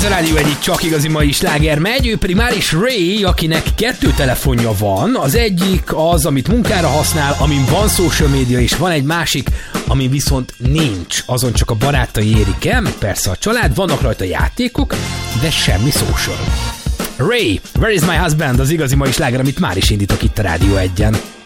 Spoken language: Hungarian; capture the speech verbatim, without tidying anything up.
Ez a Rádió egyik csak igazi mai sláger megy, ő pedig már is Ray, akinek kettő telefonja van. Az egyik az, amit munkára használ, amin van social media, és van egy másik, amin viszont nincs. Azon csak a barátai érik el, meg persze a család, vannak rajta játékok, de semmi social. Ray, Where is my husband? Az igazi mai sláger, amit már is indítok itt a Rádió egyen.